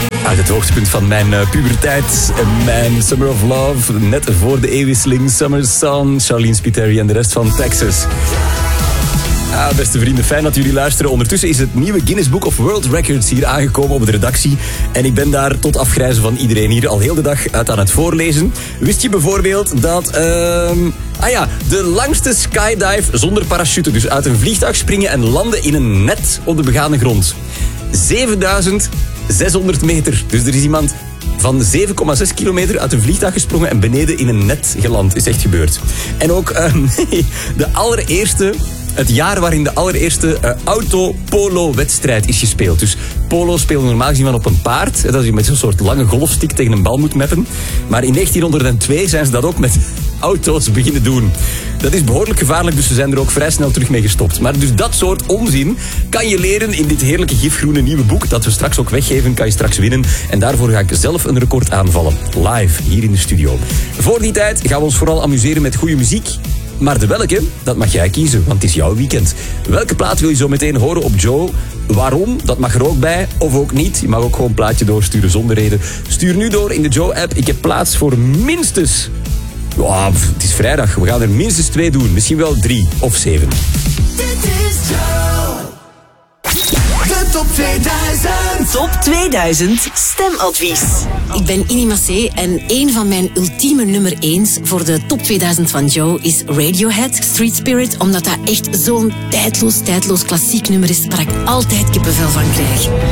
Uit het hoogtepunt van mijn puberteit, mijn Summer of Love, net voor de eeuwwisseling, Summer Sun, Charlene Spiteri en de rest van Texas. Beste vrienden, fijn dat jullie luisteren. Ondertussen is het nieuwe Guinness Book of World Records hier aangekomen op de redactie. En ik ben daar tot afgrijzen van iedereen hier al heel de dag uit aan het voorlezen. Wist je bijvoorbeeld dat... de langste skydive zonder parachute. Dus uit een vliegtuig springen en landen in een net op de begane grond. 7600 meter. Dus er is iemand van 7,6 kilometer uit een vliegtuig gesprongen en beneden in een net geland. Is echt gebeurd. En ook de allereerste... Het jaar waarin de allereerste auto-polo-wedstrijd is gespeeld. Dus polo spelen normaal gezien van op een paard. Dat je met zo'n soort lange golfstick tegen een bal moet meppen. Maar in 1902 zijn ze dat ook met auto's beginnen doen. Dat is behoorlijk gevaarlijk, dus ze zijn er ook vrij snel terug mee gestopt. Maar dus dat soort onzin kan je leren in dit heerlijke gifgroene nieuwe boek dat we straks ook weggeven, kan je straks winnen. En daarvoor ga ik zelf een record aanvallen. Live, hier in de studio. Voor die tijd gaan we ons vooral amuseren met goede muziek. Maar de welke, dat mag jij kiezen, want het is jouw weekend. Welke plaat wil je zo meteen horen op Joe? Waarom? Dat mag er ook bij, of ook niet. Je mag ook gewoon een plaatje doorsturen zonder reden. Stuur nu door in de Joe-app. Ik heb plaats voor minstens... het is vrijdag, we gaan er minstens 2 doen. Misschien wel 3 of 7. Dit is Joe. De top 2000. Top 2000 stemadvies. Ik ben Inni Massé en een van mijn ultieme nummer 1 voor de top 2000 van Joe is Radiohead, Street Spirit, omdat dat echt zo'n tijdloos klassiek nummer is waar ik altijd kippenvel van krijg.